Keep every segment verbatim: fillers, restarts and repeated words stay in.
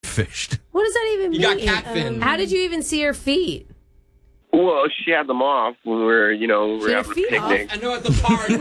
fished. What does that even You mean? got catfin. Um, how did you even see her feet? Well, she had them off when we were, you know, we were She had having a feet off? picnic. I know at the park.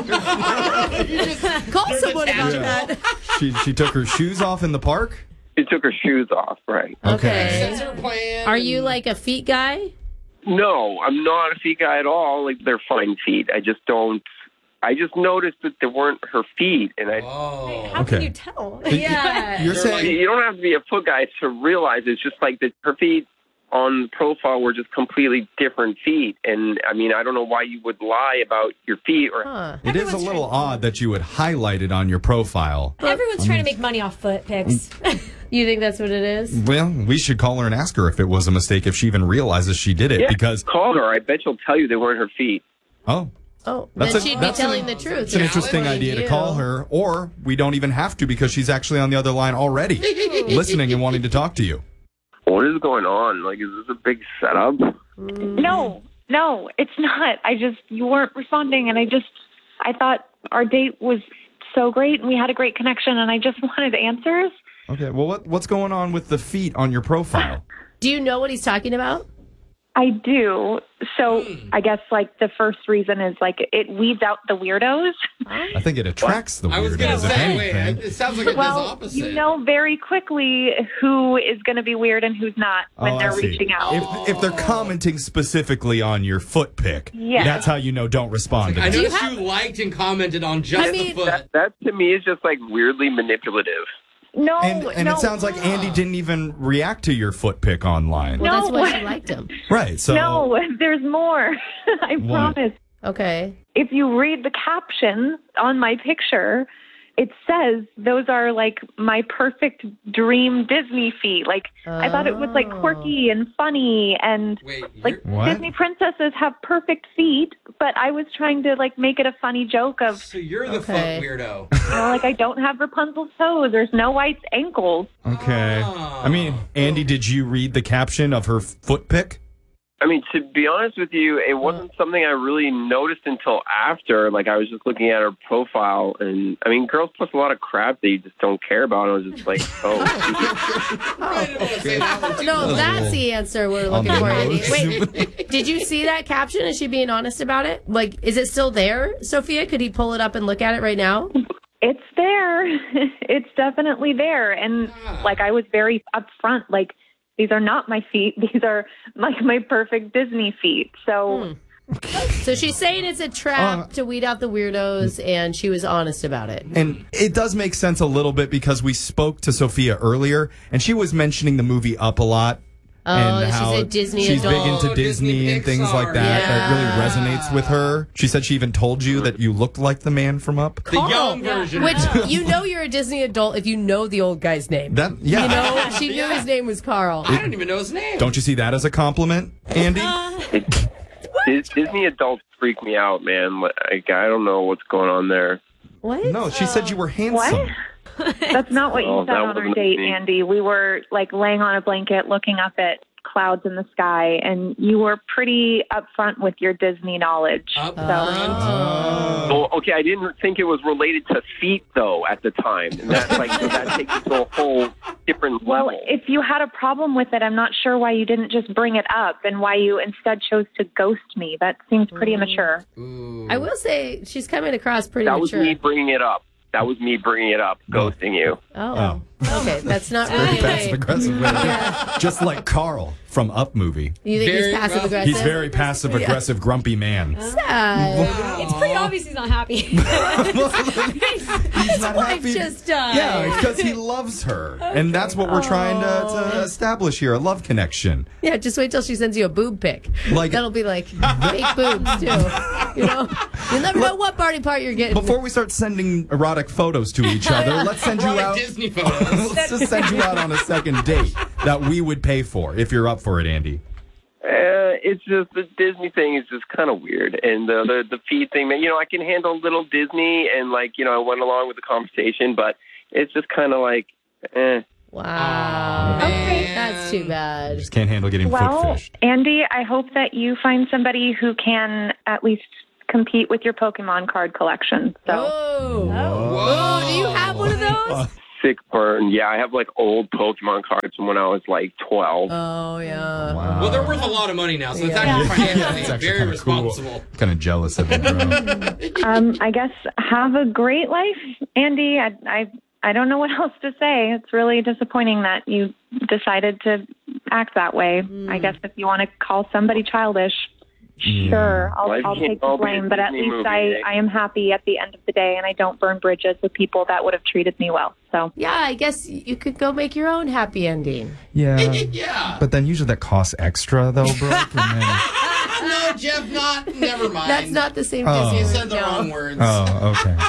No. You just- Call They're someone about detachable. that. She she took her shoes off in the park? She took her shoes off, right? Okay. That's her plan. Are you like a feet guy? No, I'm not a feet guy at all. Like, they're fine feet. I just don't. I just noticed that they weren't her feet, and I. Oh. How Okay. can you tell? Yeah. You're They're saying You don't have to be a foot guy to realize it's just like that. Her feet on the profile were just completely different feet, and I mean, I don't know why you would lie about your feet or. Huh. it is a Everyone's little trying- odd that you would highlight it on your profile. Everyone's trying to make money off foot pics. You think that's what it is? Well, we should call her and ask her if it was a mistake, if she even realizes she did it. Yeah, Because, call her. I bet she'll tell you they weren't her feet. oh, Oh, That's then a- she'd be that's a- telling the truth. it's an interesting According idea to you. call her, or we don't even have to because she's actually on the other line already, listening and wanting to talk to you. What is going on? Like, is this a big setup? No, no, it's not. I just, you weren't responding, and I just, I thought our date was so great, and we had a great connection, and I just wanted answers. Okay, well, what what's going on with the feet on your profile? Do you know what he's talking about? I do. So I guess, like, the first reason is, like, it weeds out the weirdos. I think it attracts the I was going weirdos, to if say, wait, anything. it sounds like it does Well, opposite. you know very quickly who is going to be weird and who's not when Oh, I they're see. reaching out. If, if they're commenting specifically on your foot pic, Yes. that's how you know don't respond to I them. noticed you, liked and commented on just I the mean- foot. That, that to me is just like weirdly manipulative. No, And, and no, it sounds like Andy didn't even react to your foot pic online. Well, that's No. why she liked him. Right, so... no, there's more. I What? promise. Okay. If you read the caption on my picture, it says those are like my perfect dream Disney feet. Like, I thought it was like quirky and funny, and Wait, like you're- What? Disney princesses have perfect feet, but I was trying to like make it a funny joke of, so you're the Okay. foot weirdo. you know, like I don't have Rapunzel's toes or Snow White's ankles. Okay. Oh. I mean, Andy, did you read the caption of her foot pic? I mean, to be honest with you, it wasn't something I really noticed until after. Like, I was just looking at her profile, and I mean, girls post a lot of crap that you just don't care about. And I was just like, oh, I didn't want to say that one too. No, that's the answer we're On looking the for, Andy. nose. Wait, did you see that caption? Is she being honest about it? Like, is it still there, Sophia? Could he pull it up and look at it right now? It's there. It's definitely there. And like I was very upfront, like these are not my feet. These are like my perfect Disney feet. So So she's saying it's a trap Uh, to weed out the weirdos, and she was honest about it. And it does make sense a little bit because we spoke to Sophia earlier, and she was mentioning the movie Up a lot. Oh, and she's how a Disney she's adult. big into Oh, Disney, Disney and things Pixar. like that. That really Yeah. resonates with her. She said she even told you that you looked like the man from Up. The young version. Which, you know you're a Disney adult if you know the old guy's name. That yeah. You know, she knew Yeah. his name was Carl. I didn't even know his name. Don't you see that as a compliment, Andy? Dis- Disney adults freak me out, man. Like, I don't know what's going on there. What? No, she said you were handsome. that's not what Oh, you said that on our wasn't date, me. Andy. We were like laying on a blanket looking up at clouds in the sky, and you were pretty upfront with your Disney knowledge. Up So Oh. Well, okay, I didn't think it was related to feet though at the time, and that's like that takes it to a whole different well, level. if you had a problem with it, I'm not sure why you didn't just bring it up and why you instead chose to ghost me. That seems pretty immature. Ooh. I will say she's coming across pretty That was mature. me bringing it up. That was me bringing it up, ghosting you. Oh. Okay, that's not Very really a passive way. aggressive. Yeah. Just like Carl from Up movie. You think Very he's passive rough. aggressive? He's very passive aggressive, grumpy man. sad. It's pretty obvious he's not happy. He's not Wife happy. just died. Yeah, because he loves her. And that's what we're trying to, to establish here, a love connection. Yeah, just wait till she sends you a boob pic. Like- That'll be like fake boobs too. You know, you'll never know what body part you're getting. Before we start sending erotic photos to each other, let's send you Erotic out. Disney photos. Let's just send you out on a second date that we would pay for if you're up for it, Andy. Uh, it's just the Disney thing is just kind of weird, and the, the the feed thing, man. You know, I can handle little Disney, and like you know, I went along with the conversation, but it's just kind of like, eh. Wow. Okay. That's too bad. Just can't handle getting foot Well, fished. Andy, I hope that you find somebody who can at least compete with your Pokemon card collection. So Oh. Whoa. Oh, do you have one of those? sick burn. Yeah, I have like old Pokemon cards from when I was like twelve. Oh, yeah. Wow. Well, they're worth a lot of money now, so it's Yeah. actually financially It's actually very kinda cool. responsible. Kind of jealous of it, bro. Um, I guess have a great life, Andy. I, I I don't know what else to say. It's really disappointing that you decided to act that way. I guess if you want to call somebody childish, sure, I'll, Life I'll can't take the all be a blame. But at Disney least movie, I, eh? I am happy at the end of the day, and I don't burn bridges with people that would have treated me well. So Yeah, I guess you could go make your own happy ending. Yeah. Yeah. But then usually that costs extra, though, bro. And then- No, Jeff, not. Never mind. That's not the same Oh. You Disney said the no. wrong words. oh, okay.